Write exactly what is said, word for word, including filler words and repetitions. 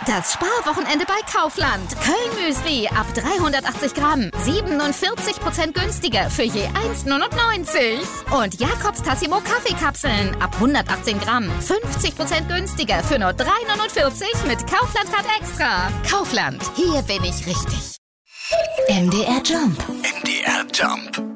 Das Sparwochenende bei Kaufland. Köln-Müsli ab dreihundertachtzig Gramm. siebenundvierzig Prozent günstiger für je eins neunundneunzig. Und Jakobs Tassimo Kaffeekapseln ab hundertachtzehn Gramm. fünfzig Prozent günstiger für nur drei neunundvierzig mit Kaufland-Card extra. Kaufland, hier bin ich richtig. M D R Jump. M D R Jump.